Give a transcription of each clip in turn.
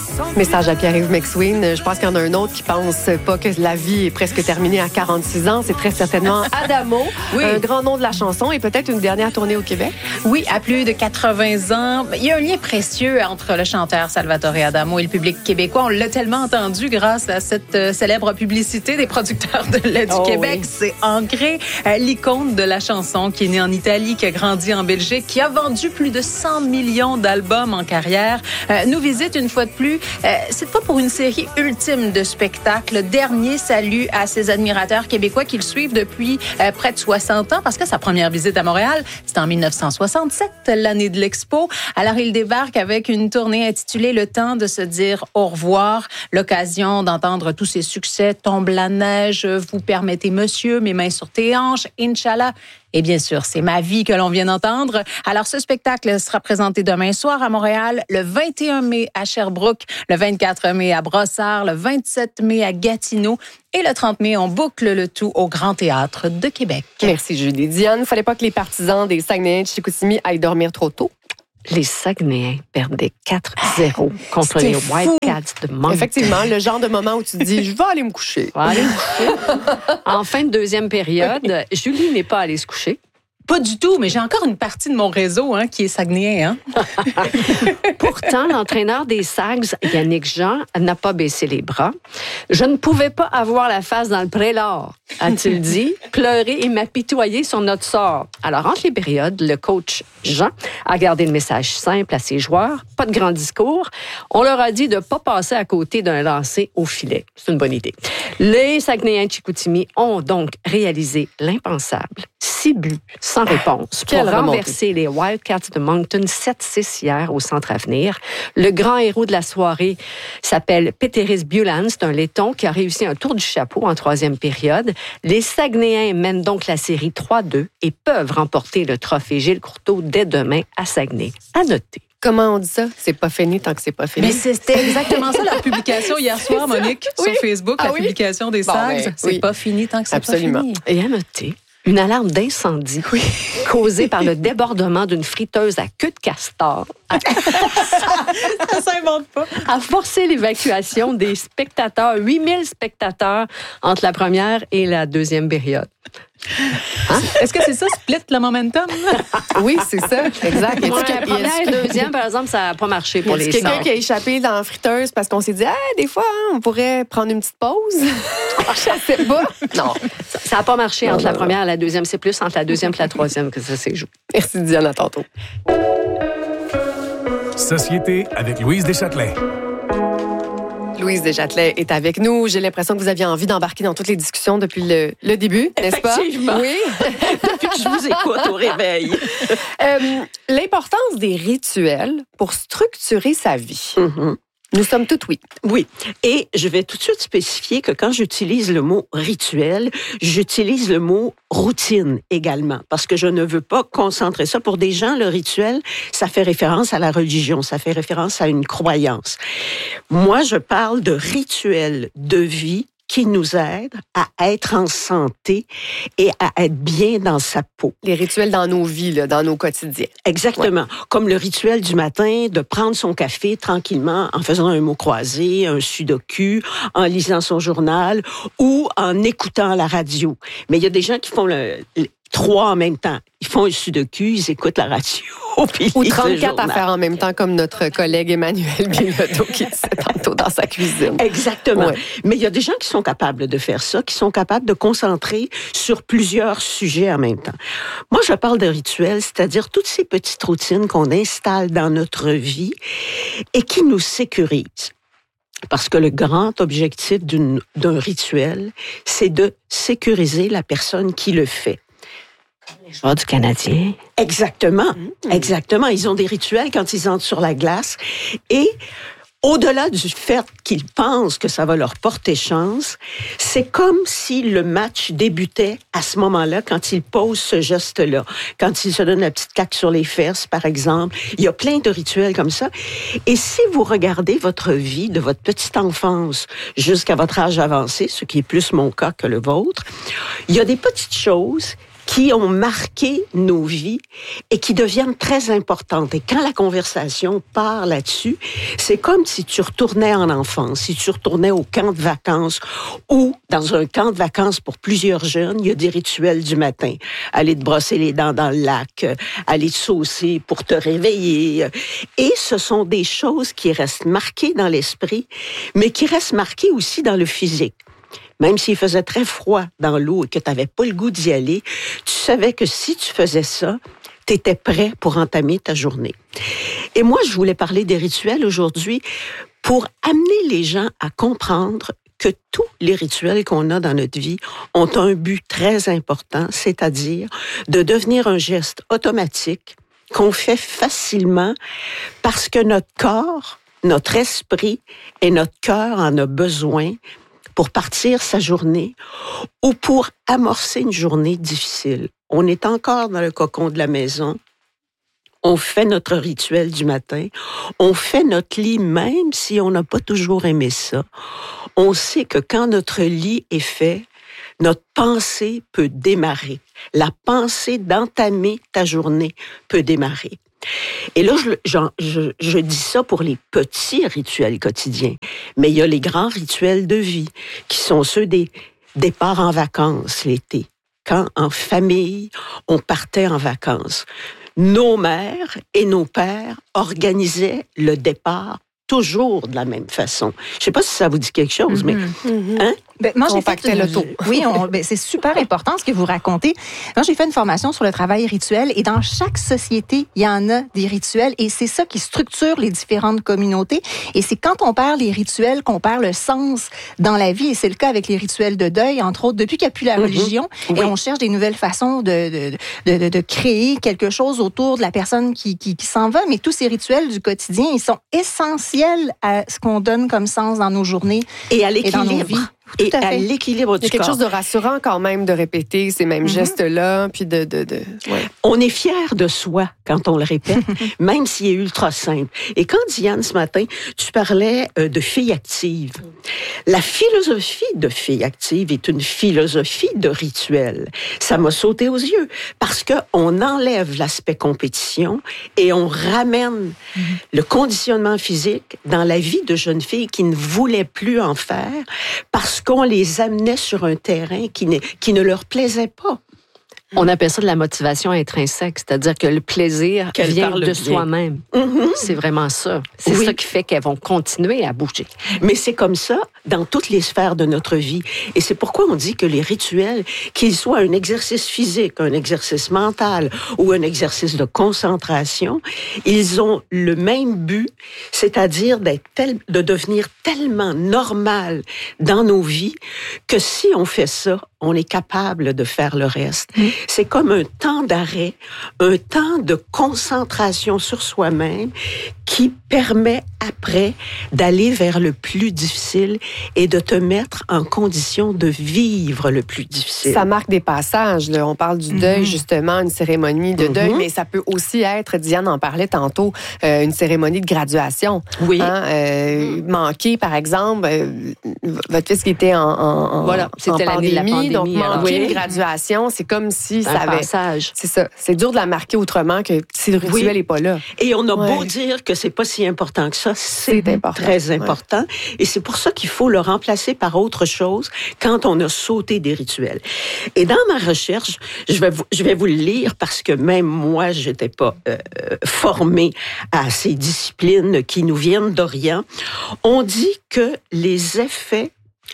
Message à Pierre-Yves McSween. Je pense qu'il y en a un autre qui pense pas que la vie est presque terminée à 46 ans. C'est très certainement Adamo, un grand nom de la chanson et peut-être une dernière tournée au Québec. Oui, à plus de 80 ans. Il y a un lien précieux entre le chanteur Salvatore Adamo et le public québécois. On l'a tellement entendu grâce à cette célèbre publicité des producteurs de lait du Québec. Oui. C'est ancré. L'icône de la chanson qui est née en Italie, qui a grandi en Belgique, qui a vendu plus de 100 millions d'albums en carrière, nous visite une fois de plus. Cette fois pour une série ultime de spectacles. Dernier salut à ses admirateurs québécois qui le suivent depuis près de 60 ans parce que sa première visite à Montréal, c'était en 1967, l'année de l'Expo. Alors, il débarque avec une tournée intitulée « Le temps de se dire au revoir ». L'occasion d'entendre tous ses succès. « Tombe la neige »,« Vous permettez monsieur »,« Mes mains sur tes hanches »,« Inch'Allah ». Et bien sûr, c'est ma vie que l'on vient d'entendre. Alors, ce spectacle sera présenté demain soir à Montréal, le 21 mai à Sherbrooke, le 24 mai à Brossard, le 27 mai à Gatineau et le 30 mai, on boucle le tout au Grand Théâtre de Québec. Merci, Julie. Diane, il ne fallait pas que les partisans des Saguenayens de Chicoutimi aillent dormir trop tôt. Les Saguenayens perdaient 4-0 contre les Wildcats de Moncton. Effectivement, le genre de moment où tu te dis « Je vais aller me coucher ». En fin de deuxième période, Julie n'est pas allée se coucher. Pas du tout, mais j'ai encore une partie de mon réseau qui est saguenayen. Pourtant, l'entraîneur des Sags, Yannick Jean, n'a pas baissé les bras. « Je ne pouvais pas avoir la face dans le prélord », a-t-il dit, pleurer et m'apitoyer sur notre sort. Alors, entre les périodes, le coach Jean a gardé le message simple à ses joueurs, pas de grand discours. On leur a dit de ne pas passer à côté d'un lancer au filet. C'est une bonne idée. Les Saguenayens de Chicoutimi ont donc réalisé l'impensable. 6 buts sans réponse pour renverser les Wildcats de Moncton 7-6 hier au Centre Avenir. Le grand héros de la soirée s'appelle Peteris Bulan. C'est un laiton qui a réussi un tour du chapeau en troisième période. Les Saguenayens mènent donc la série 3-2 et peuvent remporter le trophée Gilles Courteau dès demain à Saguenay. À noter. Comment on dit ça? C'est pas fini tant que c'est pas fini. Mais c'était exactement ça, la publication hier soir, Monique, sur Facebook, la publication des Sags. C'est pas fini tant que c'est pas fini. Et à noter, une alarme d'incendie causée par le débordement d'une friteuse à queue de castor ça s'invente pas. a forcé l'évacuation des spectateurs, 8000 spectateurs, entre la première et la deuxième période. Est-ce que c'est ça, split le momentum? Oui, c'est ça, exact. La première et deuxième, par exemple, ça n'a pas marché pour les quelqu'un qui a échappé dans la friteuse parce qu'on s'est dit, des fois, on pourrait prendre une petite pause. Je sais pas. Non. Ça n'a pas marché entre la première et la deuxième. C'est plus entre la deuxième et la troisième que ça s'est joué. Merci, Diane. À tantôt. Société avec Louise Deschâtelet. Louise Deschâtelet est avec nous. J'ai l'impression que vous aviez envie d'embarquer dans toutes les discussions depuis le début, n'est-ce pas? Effectivement. Oui. Depuis que je vous écoute au réveil. L'importance des rituels pour structurer sa vie. Mm-hmm. Nous sommes toutes oui. Oui. Et je vais tout de suite spécifier que quand j'utilise le mot rituel, j'utilise le mot routine également. Parce que je ne veux pas concentrer ça. Pour des gens, le rituel, ça fait référence à la religion. Ça fait référence à une croyance. Moi, je parle de rituel de vie qui nous aide à être en santé et à être bien dans sa peau. Les rituels dans nos vies, là, dans nos quotidiens. Exactement. Ouais. Comme le rituel du matin, de prendre son café tranquillement en faisant un mot croisé, un sudoku, en lisant son journal ou en écoutant la radio. Mais il y a des gens qui font trois en même temps. Ils font un sudoku, ils écoutent la radio. Ou 34 à faire en même temps, comme notre collègue Emmanuel Bilodeau qui disait tantôt dans sa cuisine. Exactement. Ouais. Mais il y a des gens qui sont capables de faire ça, qui sont capables de concentrer sur plusieurs sujets en même temps. Moi, je parle de rituels, c'est-à-dire toutes ces petites routines qu'on installe dans notre vie et qui nous sécurisent. Parce que le grand objectif d'un rituel, c'est de sécuriser la personne qui le fait. Les joueurs du Canadien. Exactement. Exactement. Ils ont des rituels quand ils entrent sur la glace. Et au-delà du fait qu'ils pensent que ça va leur porter chance, c'est comme si le match débutait à ce moment-là, quand ils posent ce geste-là. Quand ils se donnent la petite claque sur les fesses, par exemple. Il y a plein de rituels comme ça. Et si vous regardez votre vie de votre petite enfance jusqu'à votre âge avancé, ce qui est plus mon cas que le vôtre, il y a des petites choses qui ont marqué nos vies et qui deviennent très importantes. Et quand la conversation part là-dessus, c'est comme si tu retournais en enfance, si tu retournais au camp de vacances ou dans un camp de vacances pour plusieurs jeunes, il y a des rituels du matin. Aller te brosser les dents dans le lac, aller te saucer pour te réveiller. Et ce sont des choses qui restent marquées dans l'esprit, mais qui restent marquées aussi dans le physique. Même s'il faisait très froid dans l'eau et que tu n'avais pas le goût d'y aller, tu savais que si tu faisais ça, tu étais prêt pour entamer ta journée. Et moi, je voulais parler des rituels aujourd'hui pour amener les gens à comprendre que tous les rituels qu'on a dans notre vie ont un but très important, c'est-à-dire de devenir un geste automatique qu'on fait facilement parce que notre corps, notre esprit et notre cœur en a besoin pour partir sa journée ou pour amorcer une journée difficile. On est encore dans le cocon de la maison. On fait notre rituel du matin. On fait notre lit même si on n'a pas toujours aimé ça. On sait que quand notre lit est fait, notre pensée peut démarrer. La pensée d'entamer ta journée peut démarrer. Et là, je dis ça pour les petits rituels quotidiens. Mais il y a les grands rituels de vie, qui sont ceux des départs en vacances l'été. Quand, en famille, on partait en vacances. Nos mères et nos pères organisaient le départ toujours de la même façon. Je ne sais pas si ça vous dit quelque chose, mais... Hein? Ben, moi, j'ai fait le tour. Oui, c'est super important ce que vous racontez. Moi, j'ai fait une formation sur le travail rituel et dans chaque société, il y en a des rituels et c'est ça qui structure les différentes communautés. Et c'est quand on perd les rituels qu'on perd le sens dans la vie. Et c'est le cas avec les rituels de deuil, entre autres, depuis qu'il n'y a plus la religion. Oui. Et on cherche des nouvelles façons de créer quelque chose autour de la personne qui s'en va. Mais tous ces rituels du quotidien, ils sont essentiels à ce qu'on donne comme sens dans nos journées et à et dans nos l'équilibre. vies. Et à l'équilibre du corps. Il y a quelque chose de rassurant quand même de répéter ces mêmes gestes-là, puis ouais. On est fier de soi quand on le répète, même s'il est ultra simple. Et quand, Diane, ce matin, tu parlais de filles actives, la philosophie de filles actives est une philosophie de rituel. Ça m'a sauté aux yeux parce qu'on enlève l'aspect compétition et on ramène le conditionnement physique dans la vie de jeunes filles qui ne voulaient plus en faire parce qu'on les amenait sur un terrain qui ne leur plaisait pas. On appelle ça de la motivation intrinsèque, c'est-à-dire que le plaisir vient de soi-même. C'est vraiment ça. C'est ça qui fait qu'elles vont continuer à bouger. Mais c'est comme ça dans toutes les sphères de notre vie. Et c'est pourquoi on dit que les rituels, qu'ils soient un exercice physique, un exercice mental ou un exercice de concentration, ils ont le même but, c'est-à-dire de devenir tellement normal dans nos vies que si on fait ça, on est capable de faire le reste. C'est comme un temps d'arrêt, un temps de concentration sur soi-même qui permet après d'aller vers le plus difficile et de te mettre en condition de vivre le plus difficile. Ça marque des passages. Là. On parle du deuil, justement, une cérémonie de deuil, mais ça peut aussi être, Diane en parlait tantôt, une cérémonie de graduation. Oui. Manquer, par exemple, votre fils qui était en c'était l'année de la pandémie. Donc, manquer une graduation, c'est comme si ça avait... passage. C'est ça. C'est dur de la marquer autrement que si le rituel n'est pas là. Et on a beau dire que c'est pas si important que ça, c'est très important. Ouais. Et c'est pour ça qu'il faut le remplacer par autre chose quand on a sauté des rituels. Et dans ma recherche, je vais vous le lire parce que même moi, j'étais pas formée à ces disciplines qui nous viennent d'Orient. On dit que les effets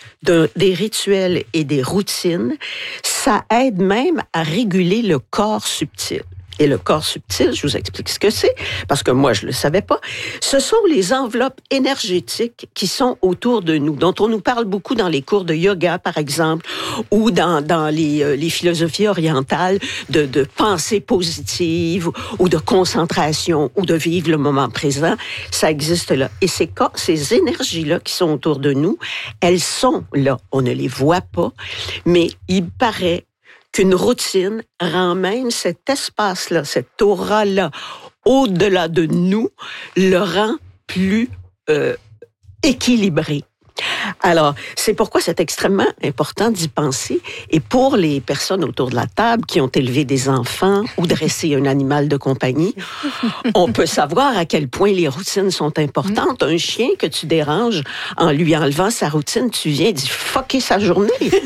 des rituels et des routines, ça aide même à réguler le corps subtil. Et le corps subtil, je vous explique ce que c'est, parce que moi, je ne le savais pas. Ce sont les enveloppes énergétiques qui sont autour de nous, dont on nous parle beaucoup dans les cours de yoga, par exemple, ou dans les philosophies orientales de pensée positive, ou de concentration, ou de vivre le moment présent. Ça existe là. Et ces énergies-là qui sont autour de nous, elles sont là. On ne les voit pas, mais il paraît qu'une routine rend même cet espace-là, cette aura-là, au-delà de nous, le rend plus équilibré. Alors, c'est pourquoi c'est extrêmement important d'y penser. Et pour les personnes autour de la table qui ont élevé des enfants ou dressé un animal de compagnie, on peut savoir à quel point les routines sont importantes. Un chien que tu déranges en lui enlevant sa routine, tu viens d'y fucker sa journée.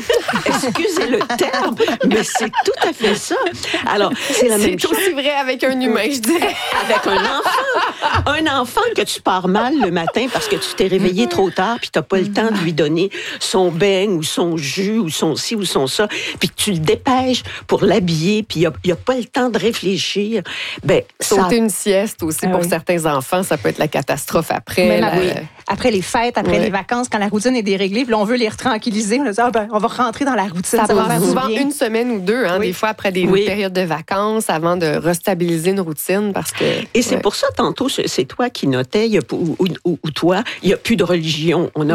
Excusez le terme, mais c'est tout à fait ça. Alors, c'est la même chose. C'est aussi vrai avec un humain, je dirais. Avec un enfant. Un enfant que tu pars mal le matin parce que tu t'es réveillé trop tard puis tu n'as pas le temps de lui donner son beigne ou son jus ou son ci ou son ça, puis que tu le dépêches pour l'habiller puis il n'y a pas le temps de réfléchir. Sauter une sieste aussi pour certains enfants, ça peut être la catastrophe après. Après les fêtes, après les vacances, quand la routine est déréglée, puis là, on veut les retranquilliser. On dit, on va rentrer dans la routine. Ça va souvent une semaine ou deux, des fois après des périodes de vacances, avant de restabiliser une routine. Et c'est pour ça, tantôt, c'est toi qui notais, ou toi, il n'y a plus de religion. On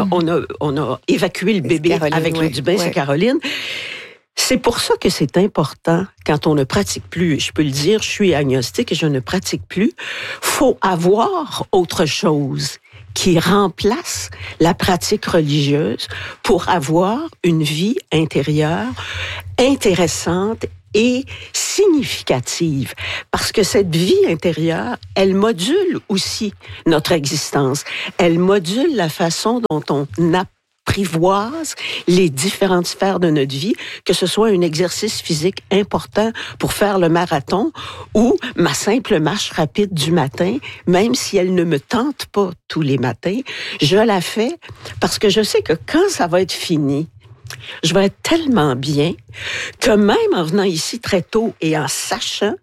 a évacué le bébé Caroline, avec l'eau du bain, c'est Caroline. C'est pour ça que c'est important, quand on ne pratique plus, je peux le dire, je suis agnostique et je ne pratique plus, faut avoir autre chose qui remplace la pratique religieuse pour avoir une vie intérieure intéressante et significative. Parce que cette vie intérieure, elle module aussi notre existence. Elle module la façon dont on apprivoise les différentes sphères de notre vie, que ce soit un exercice physique important pour faire le marathon ou ma simple marche rapide du matin, même si elle ne me tente pas tous les matins, je la fais parce que je sais que quand ça va être fini, je vais être tellement bien que même en venant ici très tôt et en sachant,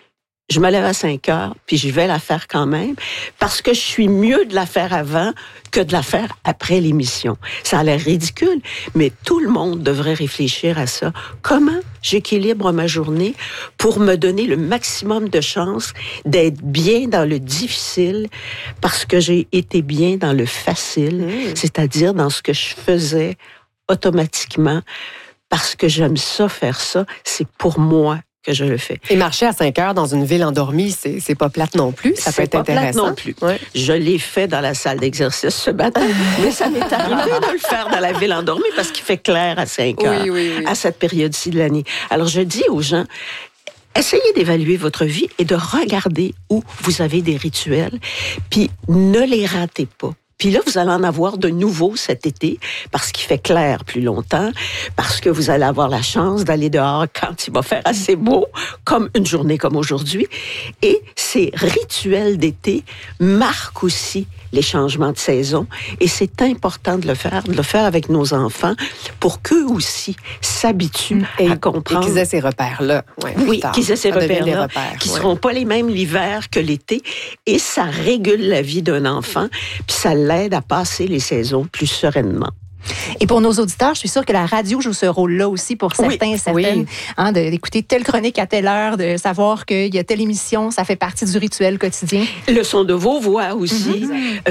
je me lève à 5 heures, puis je vais la faire quand même, parce que je suis mieux de la faire avant que de la faire après l'émission. Ça a l'air ridicule, mais tout le monde devrait réfléchir à ça. Comment j'équilibre ma journée pour me donner le maximum de chances d'être bien dans le difficile, parce que j'ai été bien dans le facile, c'est-à-dire dans ce que je faisais automatiquement, parce que j'aime ça, faire ça, c'est pour moi que je le fais. Et marcher à 5 heures dans une ville endormie, c'est pas plate non plus. Ça peut être intéressant. Plate non plus. Ouais. Je l'ai fait dans la salle d'exercice ce matin, mais ça m'est arrivé de le faire dans la ville endormie parce qu'il fait clair à 5 heures, à cette période-ci de l'année. Alors, je dis aux gens, essayez d'évaluer votre vie et de regarder où vous avez des rituels, puis ne les ratez pas. Puis là, vous allez en avoir de nouveaux cet été parce qu'il fait clair plus longtemps, parce que vous allez avoir la chance d'aller dehors quand il va faire assez beau, comme une journée comme aujourd'hui. Et ces rituels d'été marquent aussi les changements de saison. Et c'est important de le faire avec nos enfants pour qu'eux aussi s'habituent à comprendre. Et qu'ils aient ces repères-là. Oui, qu'ils aient ces repères-là, qui ne seront pas les mêmes l'hiver que l'été. Et ça régule la vie d'un enfant, puis ça l'aide à passer les saisons plus sereinement. Et pour nos auditeurs, je suis sûre que la radio joue ce rôle-là aussi pour certains et certaines. D'écouter telle chronique à telle heure, de savoir qu'il y a telle émission, ça fait partie du rituel quotidien. Le son de vos voix aussi.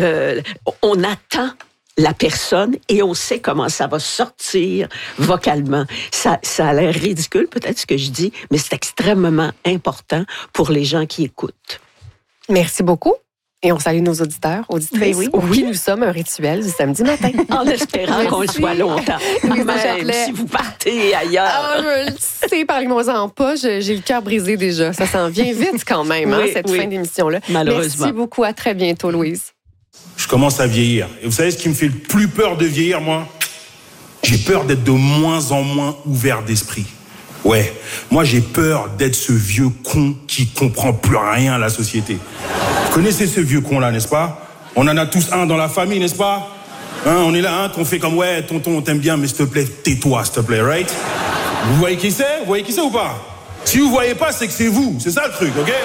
On attend la personne et on sait comment ça va sortir vocalement. Ça a l'air ridicule, peut-être ce que je dis, mais c'est extrêmement important pour les gens qui écoutent. Merci beaucoup. Et on salue nos auditeurs, auditrices. Oui, nous sommes un rituel du samedi matin. En espérant qu'on le soit longtemps. Même si vous partez ailleurs. Je le sais, parlez-moi-en pas. J'ai le cœur brisé déjà. Ça s'en vient vite quand même, cette fin d'émission-là. Malheureusement. Merci beaucoup. À très bientôt, Louise. Je commence à vieillir. Et vous savez ce qui me fait le plus peur de vieillir, moi? J'ai peur d'être de moins en moins ouvert d'esprit. Ouais, moi j'ai peur d'être ce vieux con qui comprend plus rien à la société. Vous connaissez ce vieux con là, n'est-ce pas? On en a tous un dans la famille, n'est-ce pas? On est là, qu'on fait comme, ouais, tonton, on t'aime bien, mais s'il te plaît, tais-toi, s'il te plaît, right? Vous voyez qui c'est? Vous voyez qui c'est ou pas? Si vous voyez pas, c'est que c'est vous. C'est ça le truc, OK?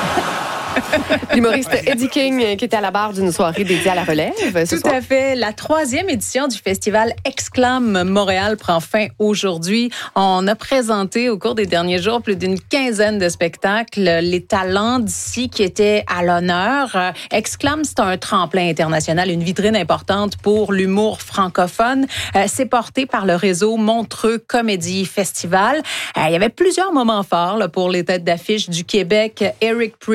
L'humoriste Eddie King qui était à la barre d'une soirée dédiée à la relève. Tout à fait. La 3e édition du festival Exclame Montréal prend fin aujourd'hui. On a présenté au cours des derniers jours plus d'une quinzaine de spectacles. Les talents d'ici qui étaient à l'honneur. Exclame, c'est un tremplin international, une vitrine importante pour l'humour francophone. C'est porté par le réseau Montreux Comédie Festival. Il y avait plusieurs moments forts pour les têtes d'affiche du Québec. Eric Preach avec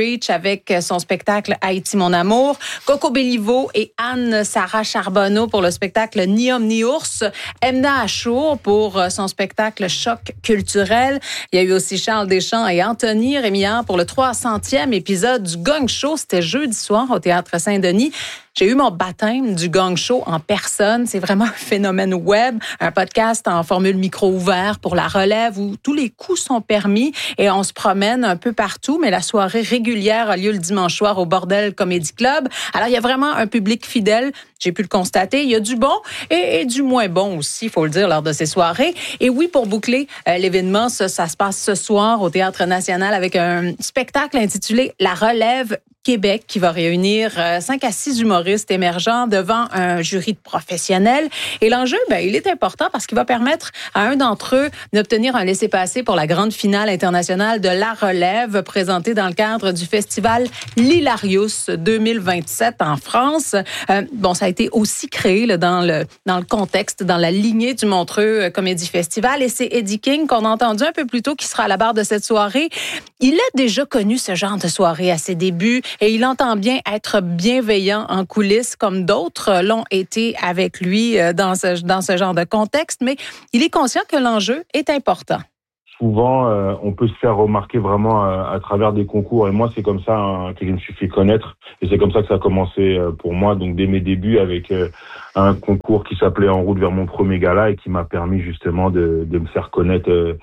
avec son spectacle Haïti, mon amour. Coco Béliveau et Anne-Sarah Charbonneau pour le spectacle Ni homme ni ours. Emna Achour pour son spectacle Choc culturel. Il y a eu aussi Charles Deschamps et Anthony Rémillard pour le 300e épisode du Gong Show. C'était jeudi soir au Théâtre Saint-Denis. J'ai eu mon baptême du Gong Show en personne. C'est vraiment un phénomène web, un podcast en formule micro ouvert pour la relève où tous les coups sont permis et on se promène un peu partout. Mais la soirée régulière a lieu le dimanche soir au Bordel Comedy Club. Alors, il y a vraiment un public fidèle. J'ai pu le constater. Il y a du bon et du moins bon aussi, il faut le dire, lors de ces soirées. Et oui, pour boucler l'événement, ça se passe ce soir au Théâtre National avec un spectacle intitulé La Relève Québec qui va réunir 5 à 6 humoristes émergents devant un jury de professionnels. Et l'enjeu, il est important parce qu'il va permettre à un d'entre eux d'obtenir un laissez-passer pour la grande finale internationale de La Relève présentée dans le cadre du festival L'Hilarius 2027 en France. Ça a été aussi créé là, dans le contexte, dans la lignée du Montreux Comédie Festival. Et c'est Eddie King qu'on a entendu un peu plus tôt qui sera à la barre de cette soirée. Il a déjà connu ce genre de soirée à ses débuts et il entend bien être bienveillant en coulisses comme d'autres l'ont été avec lui dans ce genre de contexte, mais il est conscient que l'enjeu est important. Souvent, on peut se faire remarquer vraiment à travers des concours. Et moi, c'est comme ça que je me suis fait connaître. Et c'est comme ça que ça a commencé pour moi. Donc, dès mes débuts, avec un concours qui s'appelait En route vers mon premier gala et qui m'a permis justement de me faire connaître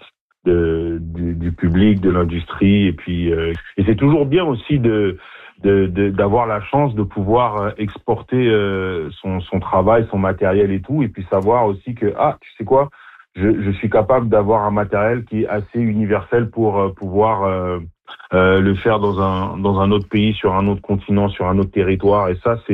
du public, de l'industrie. Et puis, et c'est toujours bien aussi d'avoir la chance de pouvoir exporter son travail, son matériel et tout. Et puis savoir aussi que, tu sais quoi? Je suis capable d'avoir un matériel qui est assez universel pour pouvoir le faire dans un autre pays, sur un autre continent, sur un autre territoire. Et ça,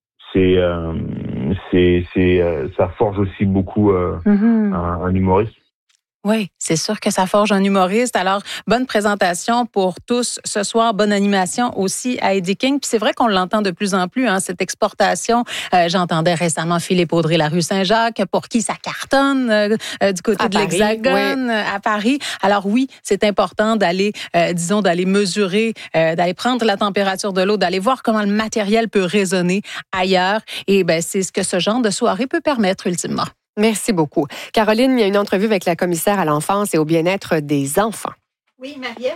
ça forge aussi beaucoup un humoriste. Oui, c'est sûr que ça forge un humoriste. Alors, bonne présentation pour tous ce soir. Bonne animation aussi à Eddie King. Puis c'est vrai qu'on l'entend de plus en plus, cette exportation. J'entendais récemment Philippe Audrey, la rue Saint-Jacques, pour qui ça cartonne du côté de l'Hexagone, à Paris. Alors oui, c'est important d'aller mesurer, d'aller prendre la température de l'eau, d'aller voir comment le matériel peut résonner ailleurs. Et c'est ce que ce genre de soirée peut permettre ultimement. Merci beaucoup. Caroline, il y a une entrevue avec la commissaire à l'enfance et au bien-être des enfants. Oui, Marie-Ève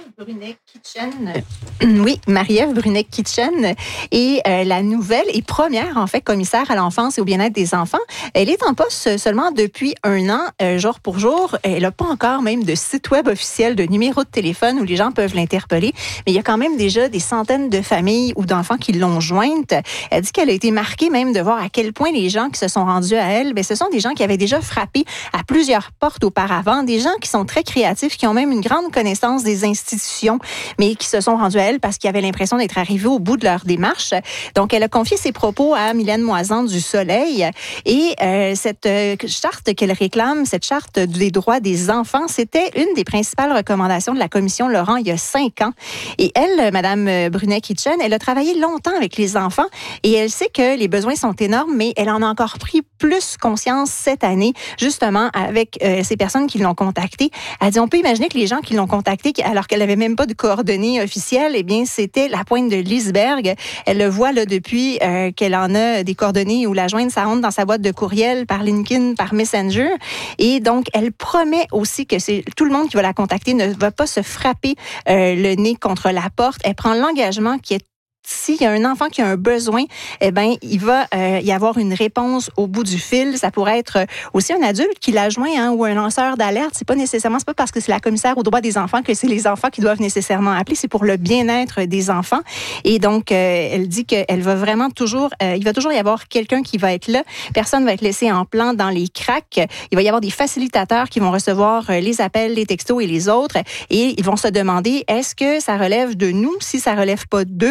Brunet-Kitchen est la nouvelle et première, en fait, commissaire à l'enfance et au bien-être des enfants. Elle est en poste seulement depuis 1 an, jour pour jour. Elle n'a pas encore même de site web officiel, de numéro de téléphone où les gens peuvent l'interpeller. Mais il y a quand même déjà des centaines de familles ou d'enfants qui l'ont jointe. Elle dit qu'elle a été marquée même de voir à quel point les gens qui se sont rendus à elle, ce sont des gens qui avaient déjà frappé à plusieurs portes auparavant, des gens qui sont très créatifs, qui ont même une grande connaissance des institutions, mais qui se sont rendus à elle parce qu'ils avaient l'impression d'être arrivés au bout de leur démarche. Donc, elle a confié ses propos à Mylène Moisan du Soleil et cette charte qu'elle réclame, cette charte des droits des enfants, c'était une des principales recommandations de la commission Laurent il y a 5 ans. Et elle, Madame Brunet-Kitchen, elle a travaillé longtemps avec les enfants et elle sait que les besoins sont énormes, mais elle en a encore pris plus conscience cette année, justement, avec ces personnes qui l'ont contactée. Elle dit, on peut imaginer que les gens qui l'ont contactée, alors qu'elle n'avait même pas de coordonnées officielles, c'était la pointe de l'iceberg. Elle le voit là, depuis qu'elle en a des coordonnées où la joindre, ça rentre dans sa boîte de courriel par LinkedIn, par Messenger. Et donc, elle promet aussi que tout le monde qui va la contacter ne va pas se frapper le nez contre la porte. Elle prend l'engagement qui est s'il y a un enfant qui a un besoin, il va y avoir une réponse au bout du fil. Ça pourrait être aussi un adulte qui l'a joint ou un lanceur d'alerte. C'est pas parce que c'est la commissaire aux droits des enfants que c'est les enfants qui doivent nécessairement appeler. C'est pour le bien-être des enfants. Et donc, elle dit qu'elle va vraiment il va toujours y avoir quelqu'un qui va être là. Personne va être laissé en plan dans les cracks. Il va y avoir des facilitateurs qui vont recevoir les appels, les textos et les autres. Et ils vont se demander, est-ce que ça relève de nous? Si ça relève pas d'eux,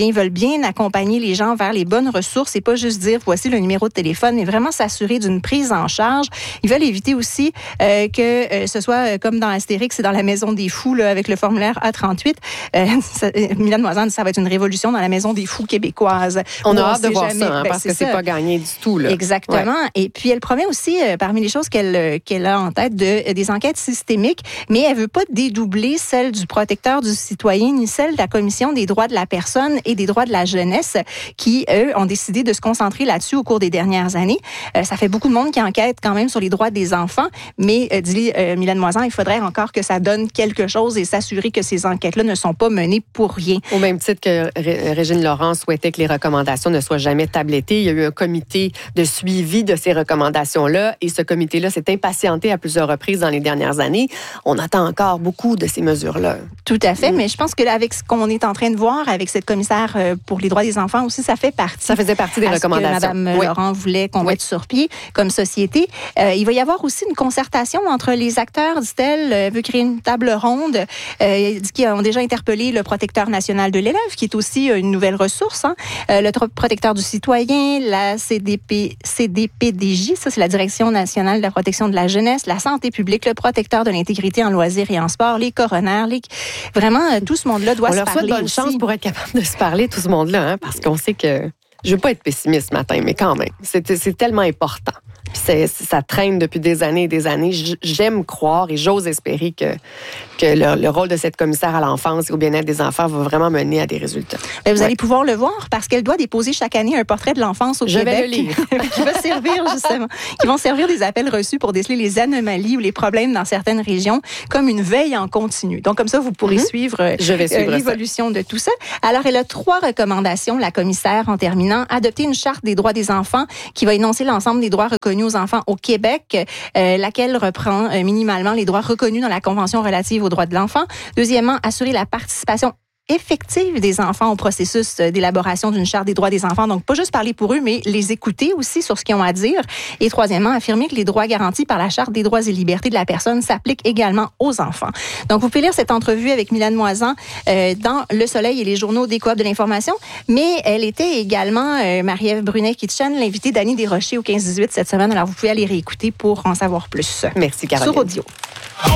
bien, ils veulent bien accompagner les gens vers les bonnes ressources et pas juste dire voici le numéro de téléphone, mais vraiment s'assurer d'une prise en charge. Ils veulent éviter aussi que ce soit comme dans Astérix et dans la Maison des Fous là, avec le formulaire A38. Mylène Moisan dit ça va être une révolution dans la Maison des Fous québécoise. On a hâte de voir ça, parce que c'est pas gagné du tout. Là. Exactement. Ouais. Et puis, elle promet aussi, parmi les choses qu'elle a en tête, des enquêtes systémiques, mais elle veut pas dédoubler celle du protecteur du citoyen ni celle de la Commission des droits de la personne et des droits de la jeunesse qui, eux, ont décidé de se concentrer là-dessus au cours des dernières années. Ça fait beaucoup de monde qui enquête quand même sur les droits des enfants, mais, dit Mylène Moisan, il faudrait encore que ça donne quelque chose et s'assurer que ces enquêtes-là ne sont pas menées pour rien. Au même titre que Régine Laurent souhaitait que les recommandations ne soient jamais tablettées, il y a eu un comité de suivi de ces recommandations-là et ce comité-là s'est impatienté à plusieurs reprises dans les dernières années. On attend encore beaucoup de ces mesures-là. Tout à fait, mais je pense que avec ce qu'on est en train de voir avec cette commissaire pour les droits des enfants aussi, ça fait partie. Ça faisait partie des recommandations. Que Mme Laurent voulait qu'on mette sur pied comme société. Il va y avoir aussi une concertation entre les acteurs, dit-elle, veut créer une table ronde qui ont déjà interpellé le protecteur national de l'élève, qui est aussi une nouvelle ressource, le protecteur du citoyen, la CDPDJ, ça c'est la Direction nationale de la protection de la jeunesse, la santé publique, le protecteur de l'intégrité en loisirs et en sport, les coronaires, vraiment tout ce monde-là doit se parler. On leur souhaite bonne chance pour être capable de se parler, tout ce monde-là, parce qu'on sait que, je veux pas être pessimiste ce matin, mais quand même, c'est tellement important. Puis ça traîne depuis des années et des années. J'aime croire et j'ose espérer que le rôle de cette commissaire à l'enfance et au bien-être des enfants va vraiment mener à des résultats. Bien, vous allez pouvoir le voir parce qu'elle doit déposer chaque année un portrait de l'enfance au Québec. Je vais le lire. Qui va servir justement, qui vont servir des appels reçus pour déceler les anomalies ou les problèmes dans certaines régions comme une veille en continu. Donc comme ça, vous pourrez suivre l'évolution de tout ça. Alors, elle a 3 recommandations, la commissaire, en terminant. Adopter une charte des droits des enfants qui va énoncer l'ensemble des droits reconnus aux enfants au Québec, laquelle reprend minimalement les droits reconnus dans la Convention relative aux droits de l'enfant. Deuxièmement, assurer la participation effective des enfants au processus d'élaboration d'une charte des droits des enfants. Donc, pas juste parler pour eux, mais les écouter aussi sur ce qu'ils ont à dire. Et troisièmement, affirmer que les droits garantis par la Charte des droits et libertés de la personne s'appliquent également aux enfants. Donc, vous pouvez lire cette entrevue avec Mylène Moisan dans Le Soleil et les journaux des Coop de l'information, mais elle était également, Marie-Ève Brunet-Kitchen, l'invitée d'Annie Desrochers au 15-18 cette semaine. Alors, vous pouvez aller réécouter pour en savoir plus. Merci, Caroline. Sur audio.